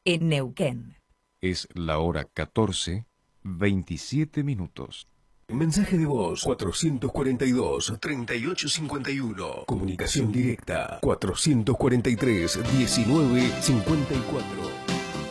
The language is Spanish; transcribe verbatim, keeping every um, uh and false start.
en Neuquén. Es la hora catorce, veintisiete minutos. Mensaje de voz cuatrocientos cuarenta y dos, treinta y ocho cincuenta y uno. Comunicación directa cuatrocientos cuarenta y tres, diecinueve cincuenta y cuatro.